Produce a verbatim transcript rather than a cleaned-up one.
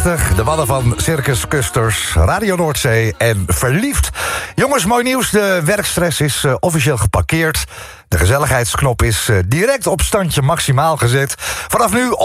De mannen van Circus Custers, Radio Noordzee en Verliefd. Jongens, mooi nieuws. De werkstress is uh, officieel geparkeerd. De gezelligheidsknop is uh, direct op standje maximaal gezet. Vanaf nu